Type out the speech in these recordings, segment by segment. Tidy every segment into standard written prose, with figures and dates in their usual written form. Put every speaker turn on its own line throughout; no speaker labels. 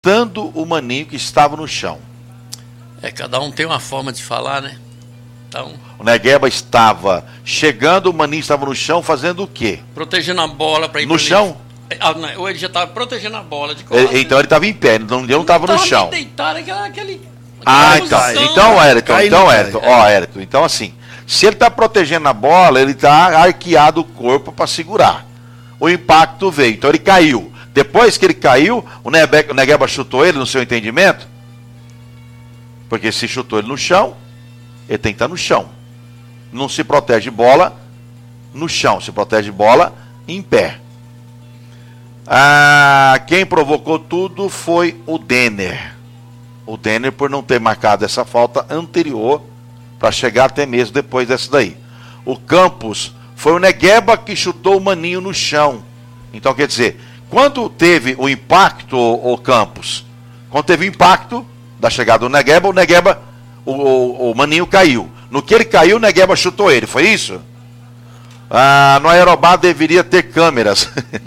chutando o maninho que estava no chão.
Cada um tem uma forma de falar, né? Então,
o Negueba estava chegando, o maninho estava no chão fazendo o quê?
Protegendo a bola para ir
no chão?
Ou ele já estava protegendo a bola de
costas. Então ele estava em pé, ele não estava no chão.
Deitado,
Érico, então assim, se ele está protegendo a bola, ele está arqueado o corpo para segurar. O impacto veio, então ele caiu. Depois que ele caiu, o Negueba chutou ele, no seu entendimento? Porque se chutou ele no chão, ele tem que estar no chão. Não se protege bola no chão, se protege bola em pé. Quem provocou tudo foi o Denner. O Denner, por não ter marcado essa falta anterior, para chegar até mesmo depois dessa daí. O Campos, foi o Negueba que chutou o maninho no chão. Então, quer dizer, quando teve o impacto, o Campos, quando teve o impacto da chegada do Negueba, o maninho caiu. No que ele caiu, o Negueba chutou ele, foi isso? No Aerobá deveria ter câmeras.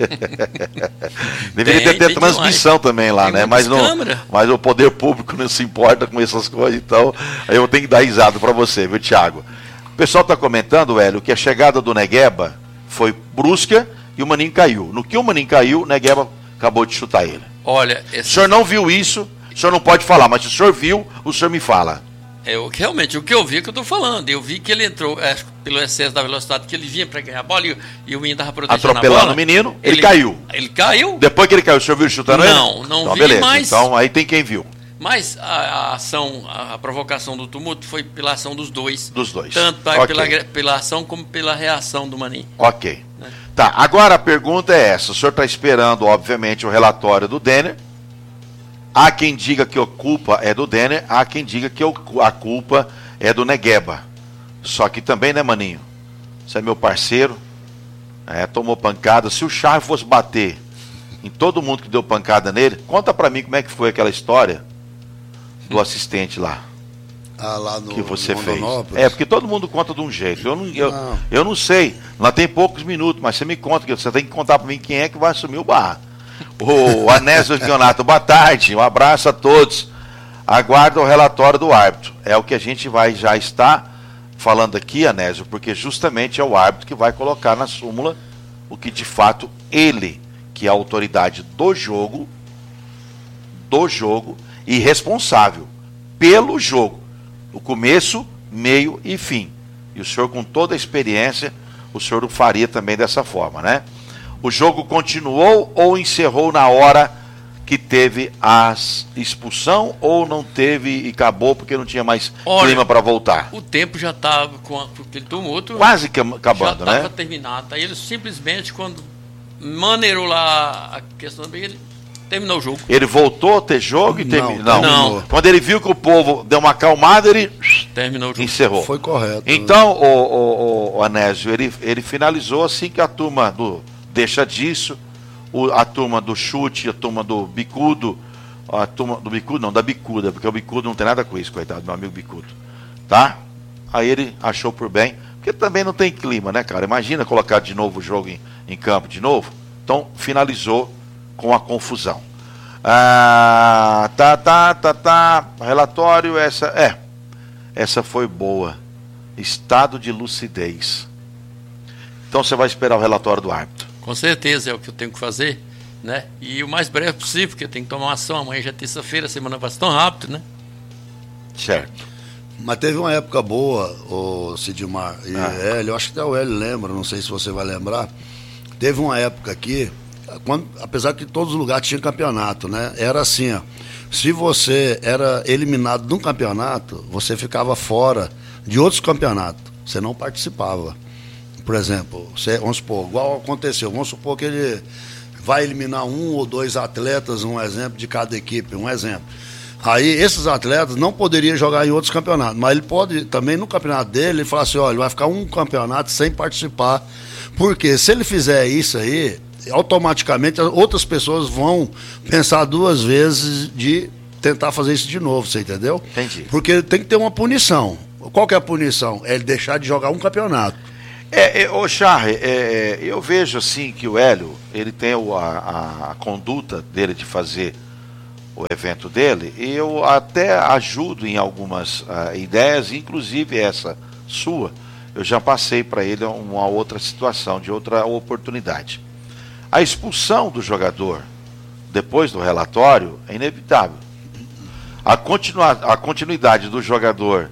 Deveria ter transmissão demais. Também lá, né? Mas o poder público não se importa com essas coisas, então aí eu tenho que dar risada para você, viu, Thiago? O pessoal está comentando, Hélio, que a chegada do Negueba foi brusca e o maninho caiu. No que o maninho caiu, o Negueba acabou de chutar ele.
Olha,
o senhor não viu isso, o senhor não pode falar, mas se o senhor viu, o senhor me fala.
Realmente, o que eu vi é que eu estou falando. Eu vi que ele entrou pelo excesso da velocidade que ele vinha para ganhar a bola e o menino estava protegendo
atropelando
a bola.
O menino, ele caiu.
Ele caiu?
Depois que ele caiu, o senhor viu ele chutando ele?
Não
então,
vi,
beleza.
mas...
Então aí tem quem viu.
Mas a ação, a provocação do tumulto foi pela ação dos dois.
Dos dois.
Tanto pela ação como pela reação do maninho.
Ok. Né? Tá, agora a pergunta é essa. O senhor está esperando, obviamente, o relatório do Denner. Há quem diga que a culpa é do Denner, há quem diga que a culpa é do Negueba. Só que também, né, maninho? Você é meu parceiro. Tomou pancada. Se o Charles fosse bater em todo mundo que deu pancada nele, conta pra mim como é que foi aquela história do assistente lá.
Lá no
que você
no
fez. Porque todo mundo conta de um jeito. Eu não sei. Lá tem poucos minutos, mas você me conta, que você tem que contar pra mim quem é que vai assumir o bar. O Anésio Leonato, boa tarde. Um abraço a todos. Aguarda o relatório do árbitro. É o que a gente vai já estar falando aqui, Anésio, porque justamente é o árbitro que vai colocar na súmula o que de fato ele, que é a autoridade do jogo e responsável pelo jogo, o começo, meio e fim. E o senhor, com toda a experiência, o senhor o faria também dessa forma, né? O jogo continuou ou encerrou na hora que teve a expulsão, ou não teve e acabou porque não tinha mais clima para voltar?
O tempo já estava com aquele tumulto.
Quase acabando, né? Já
estava terminado. Aí ele simplesmente, quando maneirou lá a questão dele, ele terminou o jogo.
Ele voltou a ter jogo e terminou? Não. Quando ele viu que o povo deu uma acalmada, ele
terminou o jogo.
Encerrou.
Foi correto.
Então, o Anésio, ele finalizou assim que a turma do deixa disso, a turma do chute, a turma do bicudo, a turma do bicudo não, da bicuda, porque o bicudo não tem nada com isso, coitado, meu amigo bicudo, tá? Aí ele achou por bem, porque também não tem clima, né, cara? Imagina colocar de novo o jogo em campo de novo. Então, finalizou com a confusão. Relatório, essa foi boa. Estado de lucidez. Então você vai esperar o relatório do árbitro.
Com certeza, é o que eu tenho que fazer, né? E o mais breve possível, porque eu tenho que tomar uma ação. Amanhã já é terça-feira, a semana passa tão rápido, né?
Certo.
Mas teve uma época boa, o Sidmar e Hélio, eu acho que até o Hélio lembra, não sei se você vai lembrar. Teve uma época aqui, apesar que todos os lugares tinham campeonato, né? Era assim, ó, se você era eliminado de um campeonato, você ficava fora de outros campeonatos, você não participava. Por exemplo, vamos supor, igual aconteceu, vamos supor que ele vai eliminar um ou dois atletas, um exemplo, de cada equipe, um exemplo. Aí esses atletas não poderiam jogar em outros campeonatos, mas ele pode também no campeonato dele, ele fala assim, olha, ele vai ficar um campeonato sem participar, porque se ele fizer isso aí, automaticamente outras pessoas vão pensar duas vezes de tentar fazer isso de novo, você entendeu?
Entendi.
Porque tem que ter uma punição. Qual que é a punição? É ele deixar de jogar um campeonato.
Charre, eu vejo assim que o Hélio, ele tem a conduta dele de fazer o evento dele, e eu até ajudo em algumas ideias, inclusive essa sua. Eu já passei para ele uma outra situação, de outra oportunidade. A expulsão do jogador depois do relatório é inevitável. A continuidade do jogador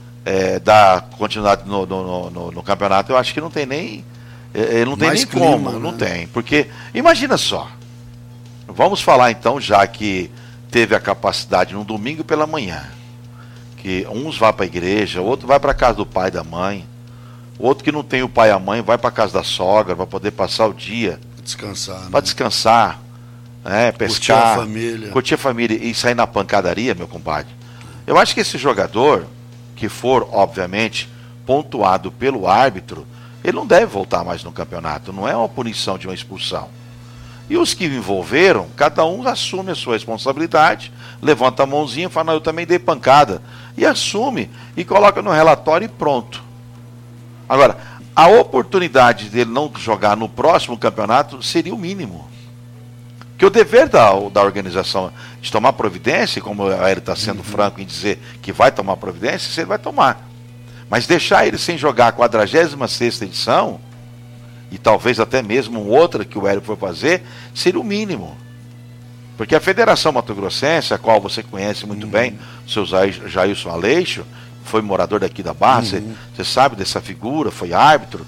da continuidade no campeonato, eu acho que não tem nem não tem nem
clima,
como,
né?
não tem, porque imagina só, vamos falar então, já que teve a capacidade num domingo pela manhã, que uns vão para a igreja, outro vai para a casa do pai e da mãe, outro que não tem o pai e a mãe vai para a casa da sogra para poder passar o dia,
Descansar, né?
para descansar, pescar,
curtir a família
e sair na pancadaria, meu compadre. Eu acho que esse jogador que for, obviamente, pontuado pelo árbitro, ele não deve voltar mais no campeonato, não é uma punição de uma expulsão. E os que envolveram, cada um assume a sua responsabilidade, levanta a mãozinha e fala, não, eu também dei pancada, e assume, e coloca no relatório e pronto. Agora, a oportunidade dele não jogar no próximo campeonato seria o mínimo. Que o dever da organização de tomar providência, como ele está sendo franco em dizer que vai tomar providência, ele vai tomar. Mas deixar ele sem jogar a 46ª edição, e talvez até mesmo outra que o Hélio for fazer, seria o mínimo. Porque a Federação Mato-Grossense, a qual você conhece muito bem, o seu Jailson Aleixo, foi morador daqui da Barra, você sabe dessa figura, foi árbitro,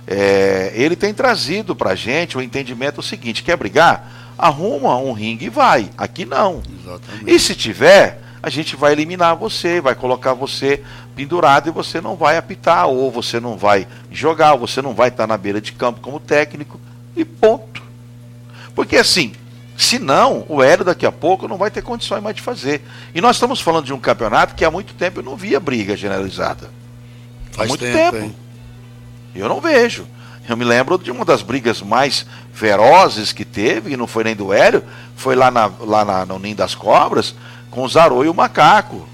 ele tem trazido para a gente o entendimento seguinte, quer brigar? Arruma um ringue e vai, aqui não.
Exatamente.
E se tiver, a gente vai eliminar você, vai colocar você pendurado e você não vai apitar, ou você não vai jogar, ou você não vai estar na beira de campo como técnico, e ponto. Porque assim, se não, o Hélio daqui a pouco não vai ter condições mais de fazer. E nós estamos falando de um campeonato que há muito tempo eu não via briga generalizada.
Faz
há muito
tempo.
tempo. Eu não vejo. Eu me lembro de uma das brigas mais ferozes que teve, e não foi nem do Hélio, foi lá no Ninho das Cobras, com o Zarô e o Macaco.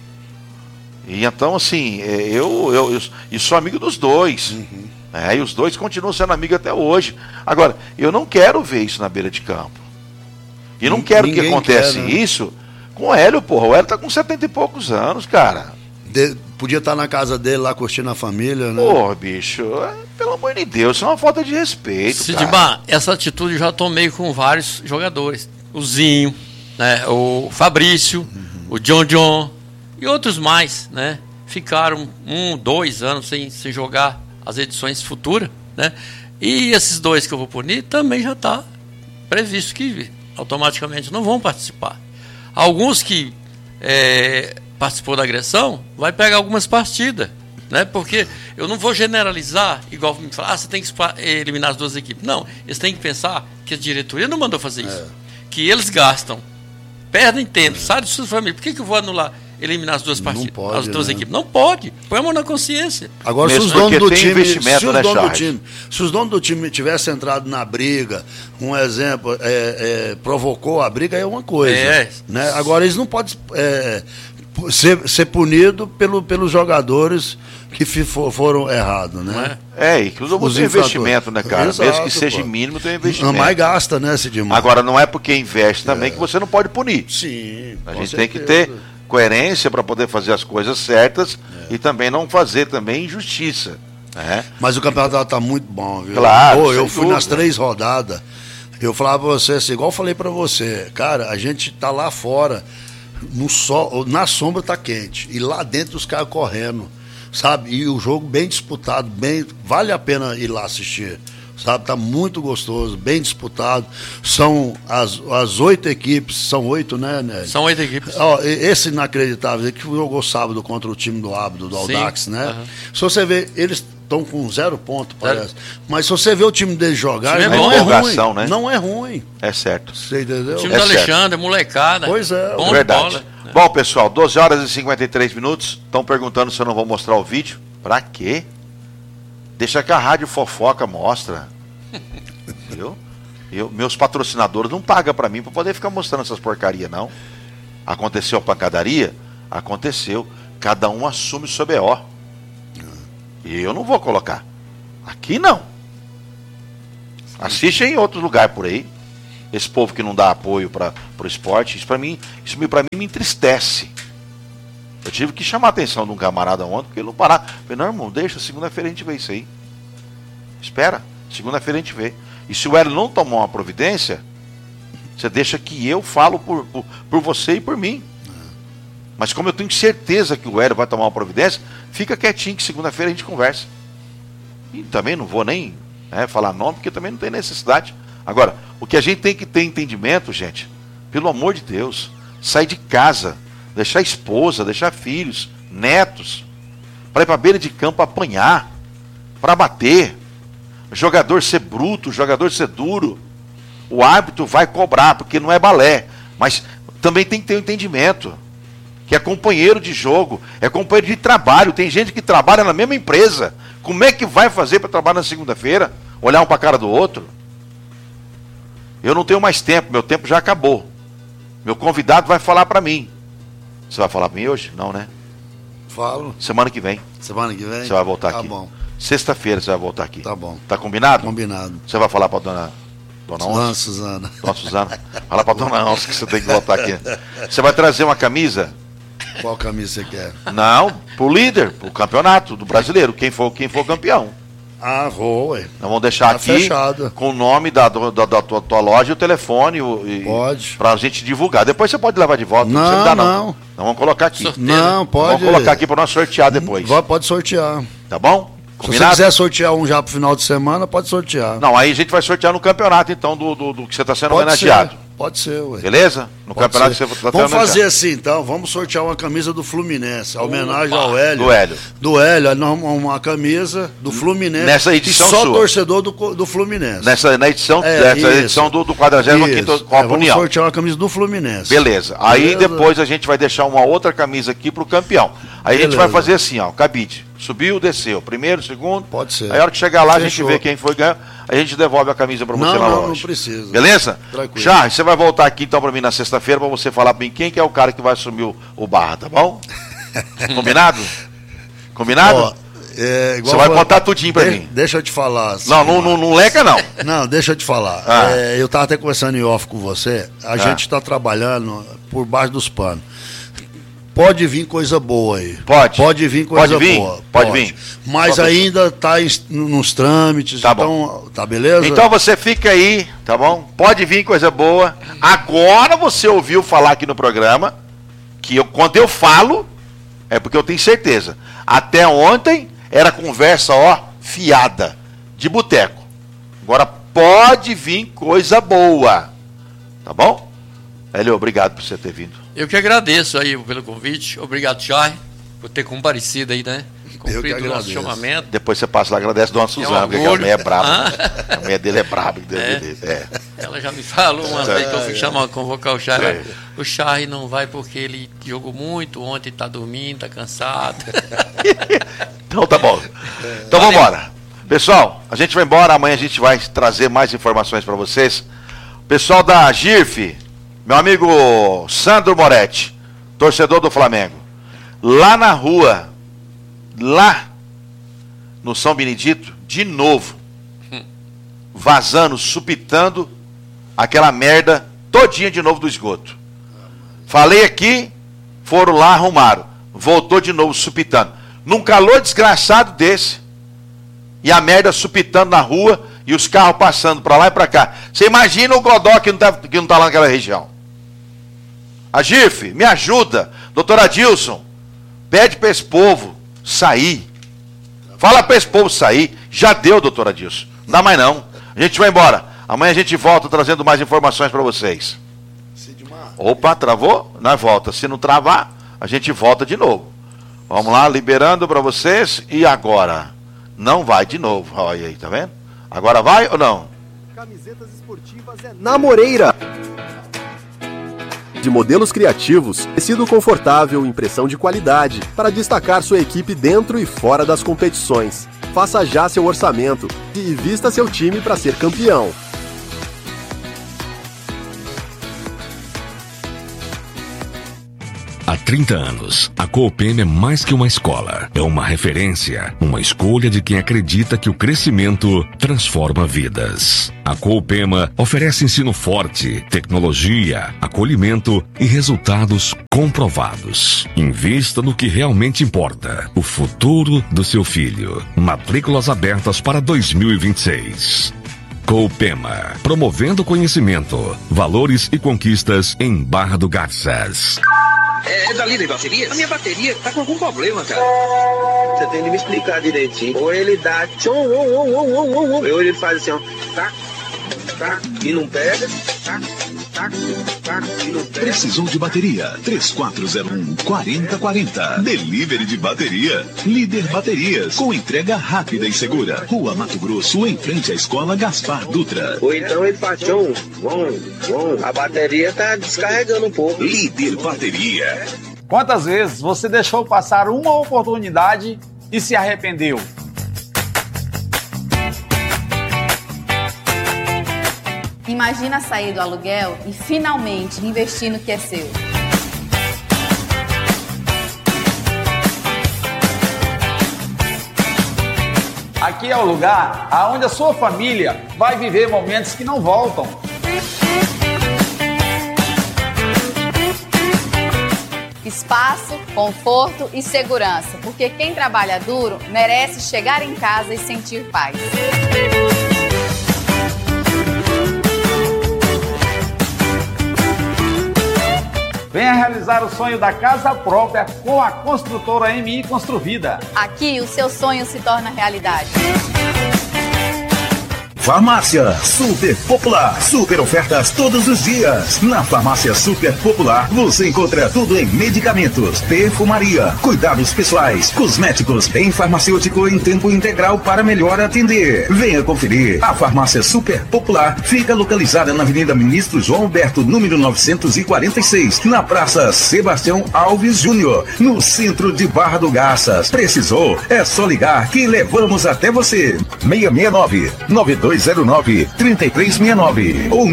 E então, assim, eu sou amigo dos dois. E os dois continuam sendo amigos até hoje. Agora, eu não quero ver isso na beira de campo. E não quero que aconteça isso com o Hélio, porra. O Hélio tá com 70 e poucos anos, cara.
Podia estar na casa dele lá curtindo a família, né?
Porra, bicho, pelo amor de Deus, isso é uma falta de respeito.
Sidmar, essa atitude eu já tomei com vários jogadores. O Zinho, né, o Fabrício, o John e outros mais, né? Ficaram 2 anos sem jogar as edições futuras, né? E esses 2 que eu vou punir também já está previsto que automaticamente não vão participar. Alguns que participou da agressão vai pegar algumas partidas, né? Porque eu não vou generalizar, igual me falar, você tem que eliminar as 2 equipes. Não, eles têm que pensar que a diretoria não mandou fazer isso. Que eles gastam, perdem tempo, saem de suas famílias. Por que eu vou anular, eliminar as 2 partidas,
pode,
as 2
né?
equipes? Não pode. Põe a mão na consciência.
Agora, se os donos do time, se os donos do time tivessem entrado na briga, um exemplo, provocou a briga, é uma coisa. Né? Agora, eles não podem ser punidos pelos jogadores que foram errados, né?
E que os investimento, né, cara?
Exato,
mesmo que seja mínimo, tem investimento.
Não mais gasta, né, Sidmar?
Agora, não é porque investe também que você não pode punir.
Sim,
a gente tem que ter coerência para poder fazer as coisas certas e também não fazer também injustiça. Né?
Mas o campeonato está muito bom, viu?
Claro,
eu fui nas 3 rodadas, eu falava pra você assim, igual eu falei para você, cara, a gente tá lá fora, no sol, na sombra tá quente, e lá dentro os caras correndo, sabe? E o jogo bem disputado, vale a pena ir lá assistir. Sabe, tá muito gostoso, bem disputado. São as 8 equipes, são 8, né, Nélio?
São 8 equipes.
Esse inacreditável que jogou sábado contra o time do Ábido, do Audax, né? Se você ver, eles estão com 0 ponto, parece. Mas se você ver o time deles jogar, não é ruim. Né? Não é ruim.
É certo.
Você entendeu?
O time do Alexandre, molecada.
Pois é.
Bom
verdade.
De bola.
Bom, pessoal, 12 horas e 53 minutos. Estão perguntando se eu não vou mostrar o vídeo. Pra quê? Deixa que a Rádio Fofoca mostra. Viu? Meus patrocinadores não pagam pra mim pra poder ficar mostrando essas porcarias, não. Aconteceu a pancadaria? Aconteceu. Cada um assume o seu BO. E eu não vou colocar. Aqui não. Assiste em outro lugar por aí. esse povo que não dá apoio para o esporte, isso para mim me entristece. Eu tive que chamar a atenção de um camarada ontem, porque ele não parava. Eu falei, não, irmão, deixa, segunda-feira a gente vê isso aí. Espera, segunda-feira a gente vê. E se o Hélio não tomar uma providência, você deixa que eu falo por você e por mim. Mas como eu tenho certeza que o Hélio vai tomar uma providência, fica quietinho que segunda-feira a gente conversa. E também não vou nem falar nome, porque também não tem necessidade. Agora, o que a gente tem que ter entendimento, gente, pelo amor de Deus, sair de casa, deixar esposa, deixar filhos, netos, para ir para a beira de campo apanhar, para bater, o jogador ser bruto, o jogador ser duro, o árbitro vai cobrar, porque não é balé, mas também tem que ter um entendimento, que é companheiro de jogo, é companheiro de trabalho, tem gente que trabalha na mesma empresa, como é que vai fazer para trabalhar na segunda-feira? Olhar um para a cara do outro? Eu não tenho mais tempo, meu tempo já acabou. Meu convidado vai falar para mim. Você vai falar para mim hoje? Não, né?
Falo.
Semana que vem.
Semana que vem?
Você vai voltar
tá
aqui.
Tá bom.
Sexta-feira você vai voltar aqui.
Tá bom.
Tá combinado?
Combinado.
Você vai falar para dona Onça?
Suzana.
Dona Suzana. Fala para dona Onça que você tem que voltar aqui. Você vai trazer uma camisa?
Qual camisa você quer?
Não, pro líder, pro campeonato do brasileiro, quem for campeão.
Ah, vou, ué.
Nós vamos deixar
tá
aqui
fechado.
Com o nome da tua loja e o telefone.
Pode.
Pra gente divulgar. Depois você pode levar de volta.
Não,
você não dá,
não.
Nós vamos colocar aqui.
Não, pode.
Vamos colocar aqui para nós sortear depois.
Pode sortear.
Tá bom?
Se
Combinado?
você quiser sortear um já pro final de semana, pode sortear.
Não, aí a gente vai sortear no campeonato, então, do que você está sendo
pode
homenageado.
Pode ser, ué.
Beleza? No
Pode
campeonato
ser.
que você está
Vamos fazer assim, então. Vamos sortear uma camisa do Fluminense. A homenagem ao Hélio.
Do Hélio.
Do Hélio. Uma camisa do Fluminense.
Nessa edição
e só
sua.
Torcedor do Fluminense.
Na edição do 45º Copa
Vamos
União.
sortear uma camisa do Fluminense.
Beleza. Aí depois a gente vai deixar uma outra camisa aqui pro campeão. Aí a gente vai fazer assim, ó, cabide. Subiu, desceu. Primeiro, segundo.
Pode ser.
Aí a hora que chegar lá,
Fechou.
a gente vê quem foi ganhar. A gente devolve a camisa pra você na loja.
Não precisa.
Beleza?
Tranquilo.
Charles, você vai voltar aqui então pra mim na sexta-feira pra você falar pra mim quem que é o cara que vai assumir o Barra, tá bom? Combinado? Combinado?
Ó,
você vai contar tudinho pra mim.
Deixa eu te falar. Assim,
não leca não.
Não, deixa eu te falar. Eu tava até conversando em off com você. A gente tá trabalhando por baixo dos panos. Pode vir coisa boa aí. Pode vir coisa boa.
Pode vir.
Mas ainda tá nos trâmites.
Tá
então,
bom.
Tá beleza?
Então você fica aí, tá bom? Pode vir coisa boa. Agora você ouviu falar aqui no programa que quando eu falo, é porque eu tenho certeza. Até ontem era conversa, fiada, de boteco. Agora pode vir coisa boa. Tá bom? Hélio, obrigado por você ter vindo.
Eu que agradeço aí pelo convite. Obrigado, Chay, por ter comparecido aí, né? Cumprido o nosso chamamento.
Depois você passa lá, agradece a dona Suzana, porque a mulher é braba. A mulher dele é braba.
Ela já me falou uma vez que eu fui convocar o Chay. O Chay não vai porque ele jogou muito ontem, tá dormindo, tá cansado.
Então tá bom. Então vamos embora. Pessoal, a gente vai embora. Amanhã a gente vai trazer mais informações para vocês. Pessoal da GIRF, meu amigo Sandro Moretti, torcedor do Flamengo, lá na rua, lá no São Benedito, de novo, vazando, supitando aquela merda todinha de novo do esgoto. Falei aqui, foram lá, arrumaram, voltou de novo supitando. Num calor desgraçado desse, e a merda supitando na rua, e os carros passando para lá e para cá. Você imagina o Godó que não tá lá naquela região. A GIRF, me ajuda. Doutor Adilson, pede para esse povo sair. Fala para esse povo sair. Já deu, doutor Adilson. Não dá mais não. A gente vai embora. Amanhã a gente volta trazendo mais informações para vocês. Opa, travou? Nós volta. Se não travar, a gente volta de novo. Vamos lá, liberando para vocês. E agora? Não vai de novo. Olha aí, tá vendo? Agora vai ou não?
Camisetas esportivas na Moreira.
De modelos criativos, tecido confortável, impressão de qualidade, para destacar sua equipe dentro e fora das competições. Faça já seu orçamento e vista seu time para ser campeão.
Há 30 anos, a Coopema é mais que uma escola. É uma referência, uma escolha de quem acredita que o crescimento transforma vidas. A Coopema oferece ensino forte, tecnologia, acolhimento e resultados comprovados. Invista no que realmente importa, o futuro do seu filho. Matrículas abertas para 2026. Coopema, promovendo conhecimento, valores e conquistas em Barra do Garças.
É da Líder Bateria? A minha bateria tá com algum problema, cara. Você tem que me explicar direitinho. Ou ele dá tchom, ou ele faz assim, ó, tá, e não pega, tá, e não pega.
Precisou de bateria? 3401-4040. Delivery de bateria. Líder Baterias, com entrega rápida e segura. Rua Mato Grosso, em frente à Escola Gaspar Dutra.
Ou então ele faz tchom, a bateria tá descarregando um pouco.
Líder Bateria.
Quantas vezes você deixou passar uma oportunidade e se arrependeu?
Imagina sair do aluguel e finalmente investir no que é seu.
Aqui é o lugar onde a sua família vai viver momentos que não voltam.
Espaço, conforto e segurança, porque quem trabalha duro merece chegar em casa e sentir paz.
Venha realizar o sonho da casa própria com a construtora MI Construvida.
Aqui o seu sonho se torna realidade.
Farmácia Super Popular. Super ofertas todos os dias. Na Farmácia Super Popular você encontra tudo em medicamentos, perfumaria, cuidados pessoais, cosméticos, em farmacêutico em tempo integral para melhor atender. Venha conferir. A Farmácia Super Popular fica localizada na Avenida Ministro João Alberto, número 946, na Praça Sebastião Alves Júnior, no centro de Barra do Garças. Precisou? É só ligar que levamos até você. 669-9209-3369 ou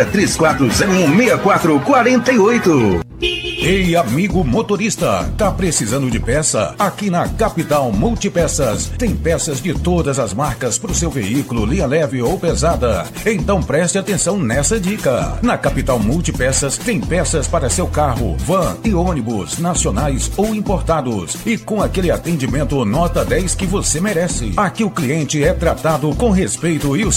66-3401-6448.
Ei, amigo motorista, tá precisando de peça? Aqui na Capital Multipeças tem peças de todas as marcas para o seu veículo, linha leve ou pesada. Então preste atenção nessa dica. Na Capital Multipeças tem peças para seu carro, van e ônibus, nacionais ou importados. E com aquele atendimento nota 10 que você merece. Aqui o cliente é tratado com respeito e o